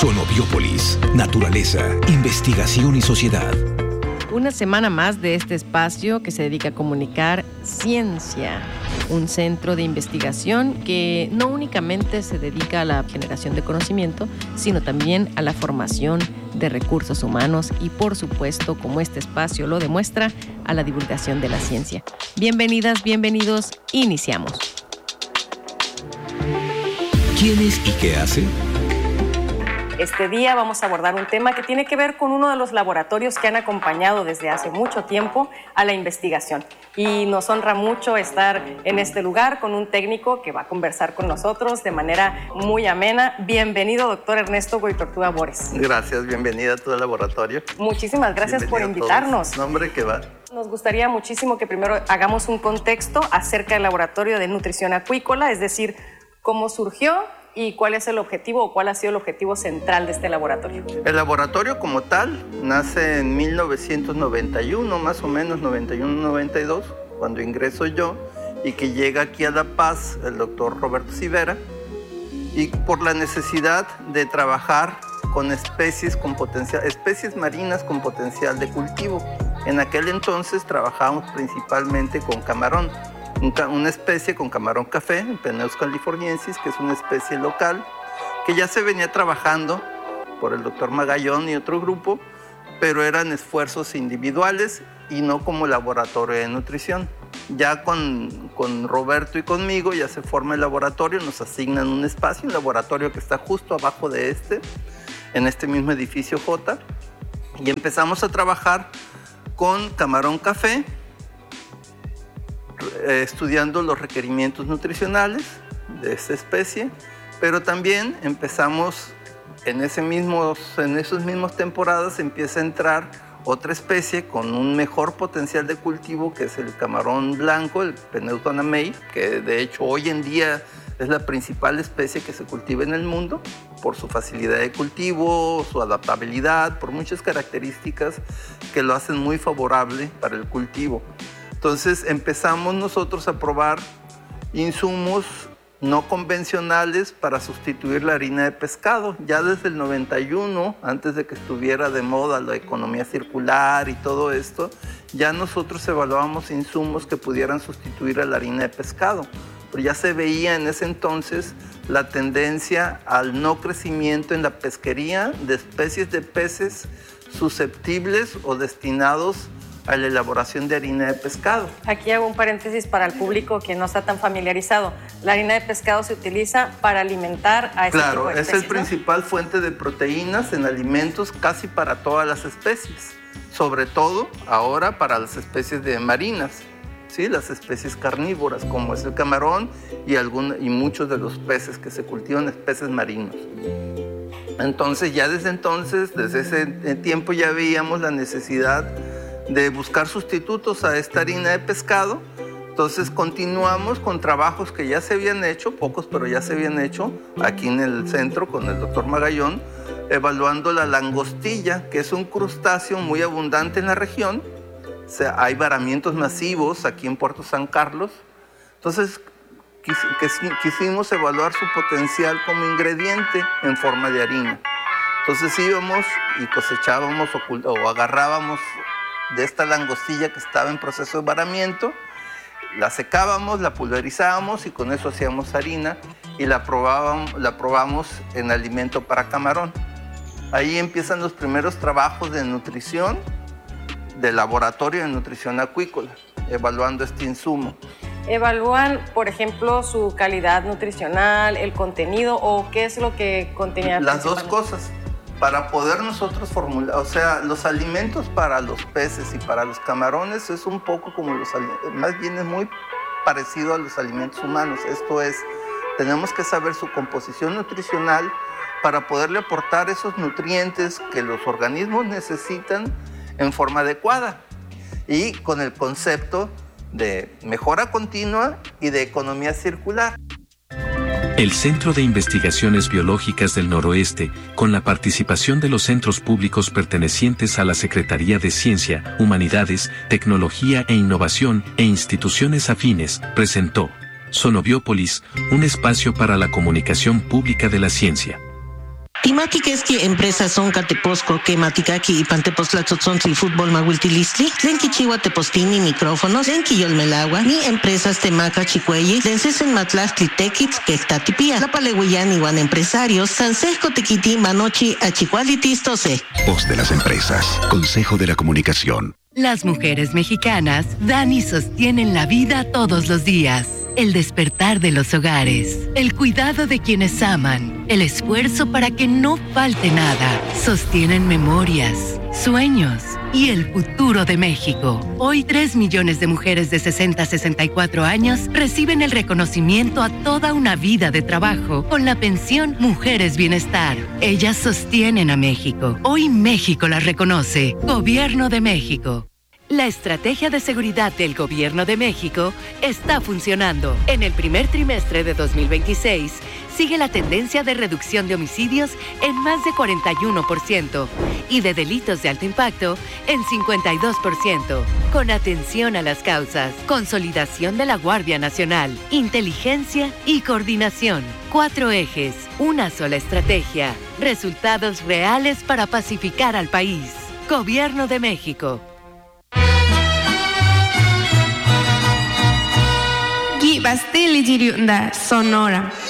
Sonobiópolis, naturaleza, investigación y sociedad. Una semana más de este espacio que se dedica a comunicar ciencia, un centro de investigación que no únicamente se dedica a la generación de conocimiento, sino también a la formación de recursos humanos y, por supuesto, como este espacio lo demuestra, a la divulgación de la ciencia. Bienvenidas, bienvenidos, iniciamos. ¿Quién es y qué hace? Este día vamos a abordar un tema que tiene que ver con uno de los laboratorios que han acompañado desde hace mucho tiempo a la investigación. Y nos honra mucho estar en este lugar con un técnico que va a conversar con nosotros de manera muy amena. Bienvenido, doctor Ernesto Goitortúa Bores. Gracias, bienvenida a todo el laboratorio. Muchísimas gracias por invitarnos. Nombre que va. Nos gustaría muchísimo que primero hagamos un contexto acerca del laboratorio de nutrición acuícola, es decir, cómo surgió y cuál es el objetivo o cuál ha sido el objetivo central de este laboratorio. El laboratorio como tal nace en 1991, más o menos 91-92, cuando ingreso yo, y que llega aquí a La Paz el doctor Roberto Civera, y por la necesidad de trabajar con especies marinas con potencial de cultivo. En aquel entonces trabajábamos principalmente con camarón. Una especie con camarón café, Peneus californiensis, que es una especie local, que ya se venía trabajando por el doctor Magallón y otro grupo, pero eran esfuerzos individuales y no como laboratorio de nutrición. Ya con Roberto y conmigo ya se forma el laboratorio, nos asignan un espacio, un laboratorio que está justo abajo de en este mismo edificio J, y empezamos a trabajar con camarón café, estudiando los requerimientos nutricionales de esta especie, pero también empezamos en esas mismas temporadas empieza a entrar otra especie con un mejor potencial de cultivo, que es el camarón blanco, el Peneus guanamei, que de hecho hoy en día es la principal especie que se cultiva en el mundo por su facilidad de cultivo, su adaptabilidad, por muchas características que lo hacen muy favorable para el cultivo. Entonces empezamos nosotros a probar insumos no convencionales para sustituir la harina de pescado. Ya desde el 91, antes de que estuviera de moda la economía circular y todo esto, ya nosotros evaluábamos insumos que pudieran sustituir a la harina de pescado. Pero ya se veía en ese entonces la tendencia al no crecimiento en la pesquería de especies de peces susceptibles o destinados a la elaboración de harina de pescado. Aquí hago un paréntesis para el público que no está tan familiarizado. La harina de pescado se utiliza para alimentar a este tipo de especies, es el principal fuente de proteínas en alimentos casi para todas las especies, sobre todo ahora para las especies de marinas, ¿sí? Las especies carnívoras como es el camarón y muchos de los peces que se cultivan, peces marinos. Entonces desde ese tiempo ya veíamos la necesidad de buscar sustitutos a esta harina de pescado. Entonces continuamos con trabajos que ya se habían hecho, pocos pero ya se habían hecho, aquí en el centro con el doctor Magallón, evaluando la langostilla, que es un crustáceo muy abundante en la región. O sea, hay varamientos masivos aquí en Puerto San Carlos. Entonces quisimos evaluar su potencial como ingrediente en forma de harina. Entonces íbamos y cosechábamos o agarrábamos de esta langostilla que estaba en proceso de varamiento, la secábamos, la pulverizábamos y con eso hacíamos harina y la probamos en alimento para camarón. Ahí empiezan los primeros trabajos de nutrición, de laboratorio de nutrición acuícola, evaluando este insumo. ¿Evalúan, por ejemplo, su calidad nutricional, el contenido o qué es lo que contenía? Las dos cosas. Para poder nosotros formular, o sea, los alimentos para los peces y para los camarones es un poco como más bien es muy parecido a los alimentos humanos. Esto es, tenemos que saber su composición nutricional para poderle aportar esos nutrientes que los organismos necesitan en forma adecuada y con el concepto de mejora continua y de economía circular. El Centro de Investigaciones Biológicas del Noroeste, con la participación de los centros públicos pertenecientes a la Secretaría de Ciencia, Humanidades, Tecnología e Innovación e instituciones afines, presentó Sonobiópolis, un espacio para la comunicación pública de la ciencia. Imati que es que empresas son Cateposco, que Maticaki y Pantepostlatzotzontli fútbol mahuiltilistli, Lenki Chihuahua Tepostini micrófonos, Lenki Yolmelagua, ni empresas Temaca Chicueyi, Lenses en Matlastli Tequitz, que Tatipía, La Palehuillán igual empresarios, Sansesco Tequiti, Manochi, Achicualitis, Tose. Voz de las empresas, Consejo de la Comunicación. Las mujeres mexicanas dan y sostienen la vida todos los días. El despertar de los hogares, el cuidado de quienes aman, el esfuerzo para que no falte nada. Sostienen memorias, sueños y el futuro de México. Hoy 3 millones de mujeres de 60 a 64 años reciben el reconocimiento a toda una vida de trabajo con la pensión Mujeres Bienestar. Ellas sostienen a México. Hoy México las reconoce. Gobierno de México. La estrategia de seguridad del Gobierno de México está funcionando. En el primer trimestre de 2026, sigue la tendencia de reducción de homicidios en más de 41% y de delitos de alto impacto en 52%. Con atención a las causas, consolidación de la Guardia Nacional, inteligencia y coordinación. 4 ejes, una sola estrategia. Resultados reales para pacificar al país. Gobierno de México. Bastili Sonora.